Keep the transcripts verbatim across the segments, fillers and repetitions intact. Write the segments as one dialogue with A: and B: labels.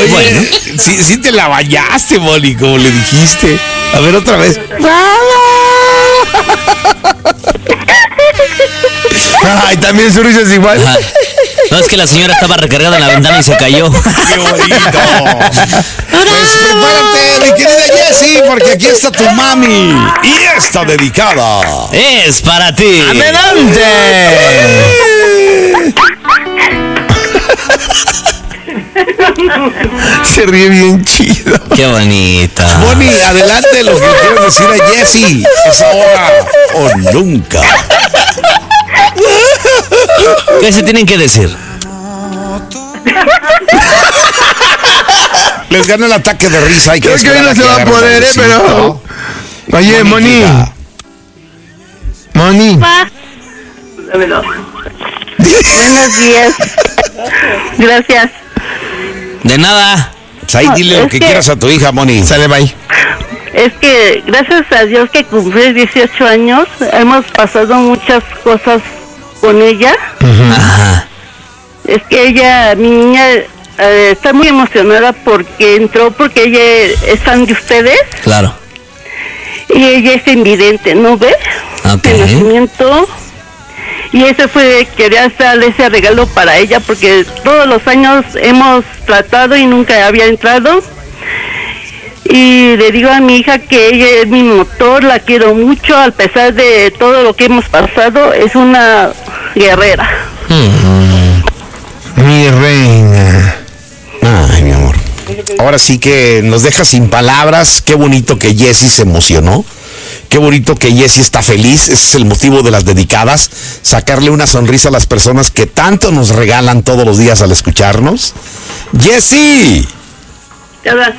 A: Oye,
B: bueno.
A: Sí, sí te la bañaste, Moni, como le dijiste. A ver, otra vez.
C: Ay, también su risa es igual.
B: Ajá. No, es que la señora estaba recargada en la ventana y se cayó.
A: ¡Qué bonito! Pues prepárate, mi querida Jessie, porque aquí está tu mami. Y está dedicada.
B: Es para ti.
C: ¡Adelante! Se ríe bien chido.
B: Qué bonita.
A: Moni, adelante lo que le quiero decir a Jessie. Es ahora o nunca.
B: ¿Qué se tienen que decir?
A: Les gana el ataque de risa. Y
C: Creo que hoy no se va a poder, ¿eh? Pero... Oye, Moni. Moni.
D: Buenos días. Gracias.
B: De nada.
A: Ahí dile lo que quieras a tu hija, Moni.
C: Sale, bye.
D: Es que gracias a Dios que cumplí dieciocho años, hemos pasado muchas cosas con ella.
B: Ajá.
D: Es que ella, mi niña, eh, está muy emocionada porque entró, porque ella es fan de ustedes.
B: Claro.
D: Y ella es invidente, ¿no ves?
B: Ok.
D: De nacimiento. Y ese fue, quería darle ese regalo para ella porque todos los años hemos tratado y nunca había entrado. Y le digo a mi hija que ella es mi motor, la quiero mucho, a pesar de todo lo que hemos pasado, es una guerrera.
C: Mm. Mi reina.
A: Ay, mi amor. Ahora sí que nos deja sin palabras. Qué bonito que Jessie se emocionó. Qué bonito que Jessie está feliz. Ese es el motivo de las dedicadas. Sacarle una sonrisa a las personas que tanto nos regalan todos los días al escucharnos. ¡Jessie!
D: Hola.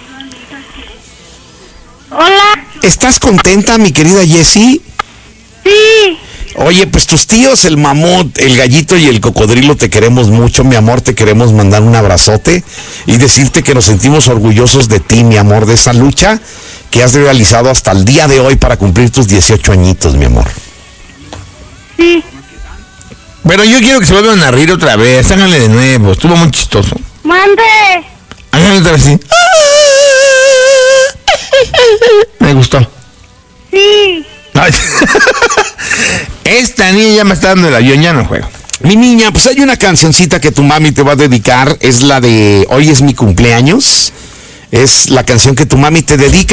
D: Hola.
A: ¿Estás contenta, mi querida Jessie?
D: Sí.
A: Oye, pues tus tíos, el mamut, el gallito y el cocodrilo, te queremos mucho, mi amor. Te queremos mandar un abrazote y decirte que nos sentimos orgullosos de ti, mi amor, de esa lucha que has realizado hasta el día de hoy para cumplir tus dieciocho añitos, mi amor.
D: Sí.
C: Pero yo quiero que se vuelvan a reír otra vez. Háganle de nuevo. Estuvo muy chistoso.
D: Mande.
C: Háganle otra vez así. Me gustó.
D: Sí.
C: Ay. Esta niña ya me está dando el avión, ya no juego.
A: Mi niña, pues hay una cancioncita que tu mami te va a dedicar. Es la de Hoy es mi cumpleaños. Es la canción que tu mami te dedica.